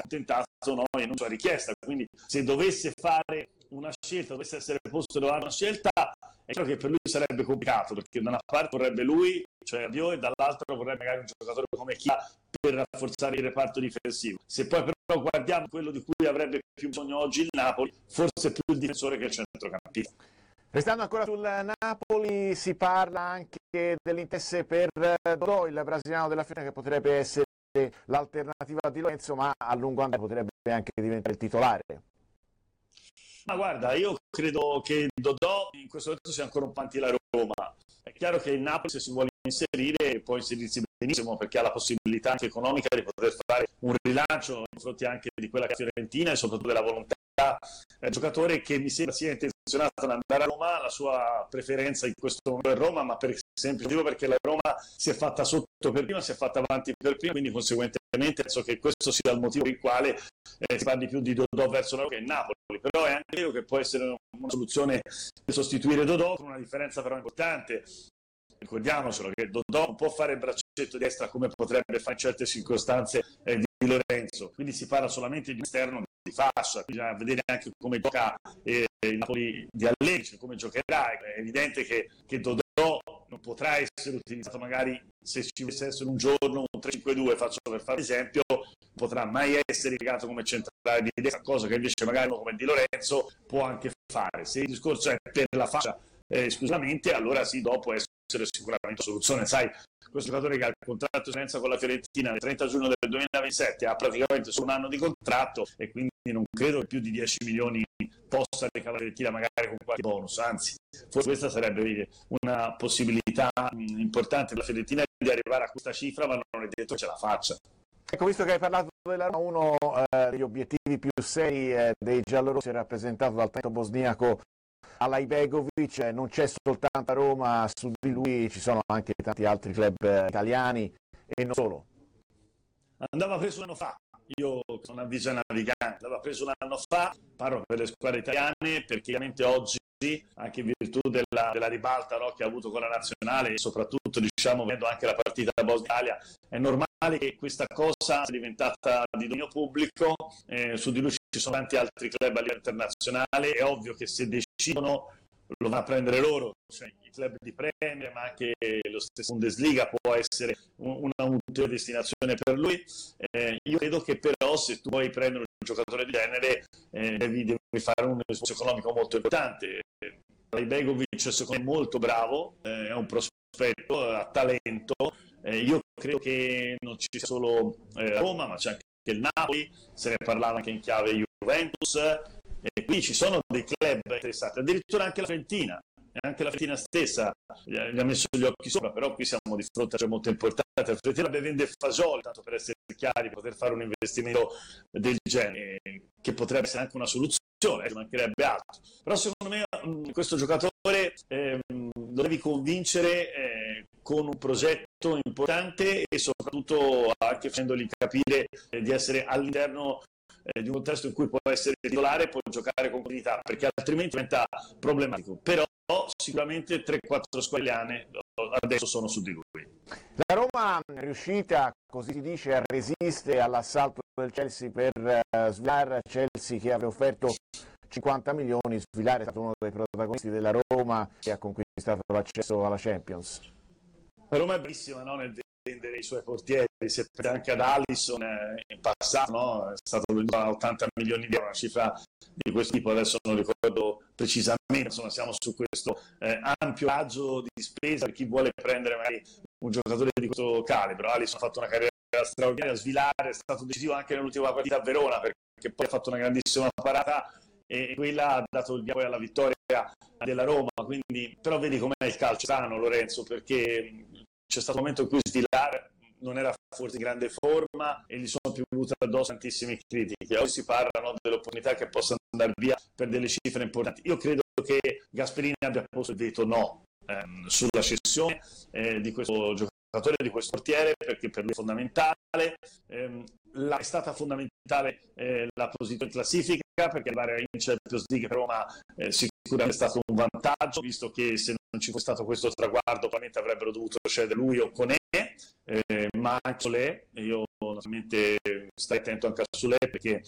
tentato, no, e non c'è richiesta. Quindi se dovesse fare una scelta, dovesse essere posto davanti a una scelta, è chiaro che per lui sarebbe complicato, perché da una parte vorrebbe lui, cioè Rabiot, e dall'altra vorrebbe magari un giocatore come Chiesa per rafforzare il reparto difensivo. Se poi però guardiamo quello di cui avrebbe più bisogno oggi il Napoli, forse più il difensore che il centrocampista. Restando ancora sul Napoli, si parla anche dell'interesse per Dodò, il brasiliano della Fiorentina, che potrebbe essere l'alternativa di Lorenzo, ma a lungo andare potrebbe anche diventare il titolare. Ma guarda, io credo che Dodò in questo momento sia ancora un po' avanti la Roma. È chiaro che il Napoli, se si vuole inserire, può inserirsi benissimo, perché ha la possibilità anche economica di poter fare un rilancio nei confronti anche di quella che è Fiorentina e soprattutto della volontà del giocatore, che mi sembra sia intenzionato ad andare a Roma. La sua preferenza in questo momento è Roma, ma per il semplice motivo perché la Roma si è fatta sotto per prima, si è fatta avanti per prima, quindi conseguentemente penso che questo sia il motivo per il quale si parli più di Dodò verso la Roma che il Napoli. Però è anche vero che può essere una soluzione per sostituire Dodò, con una differenza però importante. Ricordiamocelo che Dodò non può fare il braccetto di destra come potrebbe fare in certe circostanze di Lorenzo, quindi si parla solamente di un esterno di fascia. Bisogna vedere anche come gioca il Napoli di Allegri, cioè come giocherà. È evidente che Dodò non potrà essere utilizzato, magari se ci dovesse essere un giorno un 3-5-2, faccio per fare esempio, potrà mai essere legato come centrale di destra, cosa che invece magari uno come Di Lorenzo può anche fare. Se il discorso è per la fascia esclusivamente, allora sì, dopo essere sicuramente soluzione. Sai, questo giocatore che ha il contratto di esperienza con la Fiorentina nel 30 giugno del 2027 ha praticamente solo un anno di contratto, e quindi non credo che più di 10 milioni possa ricavare la Fiorentina, magari con qualche bonus. Anzi, forse questa sarebbe una possibilità importante per la Fiorentina di arrivare a questa cifra, ma non è detto che ce la faccia. Ecco, visto che hai parlato della Roma, uno degli obiettivi più seri dei giallorossi è rappresentato dal talento bosniaco Alaibegovic. Non c'è soltanto a Roma, su di lui ci sono anche tanti altri club italiani e non solo. Andava preso un anno fa, io sono avviso navigante, andava preso un anno fa, parlo per le squadre italiane, perché chiaramente oggi, anche in virtù della ribalta, no, che ha avuto con la nazionale, e soprattutto vedendo anche la partita da Bosnia-Italia, è normale che questa cosa sia diventata di dominio pubblico. Su di lui ci sono tanti altri club a livello internazionale. È ovvio che se decidono lo vanno a prendere loro, cioè i club di Premier, ma anche lo stesso Bundesliga può essere una ulteriore destinazione per lui. Io credo che però, se tu vuoi prendere un giocatore di genere, devi fare un sforzo economico molto importante. Begovic secondo me è molto bravo, è un prospetto, ha talento. Io credo che non ci sia solo Roma, ma c'è anche il Napoli, se ne parlava anche in chiave Juventus, e qui ci sono dei club interessati, addirittura anche la Fiorentina. E anche la Fiorentina stessa gli ha messo gli occhi sopra, però qui siamo di fronte a ciò molto importante. La Fiorentina deve vendere Fagioli, tanto per essere chiari, per poter fare un investimento del genere, che potrebbe essere anche una soluzione, ci mancherebbe altro. Però secondo me questo giocatore lo devi convincere con un progetto importante, e soprattutto anche facendogli capire di essere all'interno di un contesto in cui può essere titolare e può giocare con qualità, perché altrimenti diventa problematico. Però sicuramente 3-4 squadre italiane adesso sono su di lui. La Roma è riuscita, così si dice, a resistere all'assalto del Chelsea per Svilar. Chelsea che aveva offerto 50 milioni, Svilar è stato uno dei protagonisti della Roma che ha conquistato l'accesso alla Champions. La Roma è bravissima, no, nel vendere i suoi portieri. Se pensa anche ad Alisson, in passato, no, è stato venduto a 80 milioni di euro, una cifra di questo tipo, adesso non ricordo precisamente. Insomma, siamo su questo ampio raggio di spesa per chi vuole prendere magari un giocatore di questo calibro. Alisson ha fatto una carriera straordinaria, Svilar è stato decisivo anche nell'ultima partita a Verona, perché poi ha fatto una grandissima parata, e quella ha dato il via poi alla vittoria della Roma. Quindi, però vedi com'è il calcio sano, Lorenzo, perché c'è stato un momento in cui Svilar non era forse in grande forma e gli sono più venute addosso tantissime critiche. Oggi si parlano dell'opportunità che possa andare via per delle cifre importanti. Io credo che Gasperini abbia posto il veto no sulla cessione di questo giocatore, di questo portiere, perché per lui è fondamentale. È stata fondamentale la posizione in classifica, perché arrivare in Champions League per Roma sicuramente è stato un vantaggio, visto che se ci fosse stato questo traguardo probabilmente avrebbero dovuto cedere lui o Koné, ma anche Solé. Io naturalmente starei attento anche a Solé perché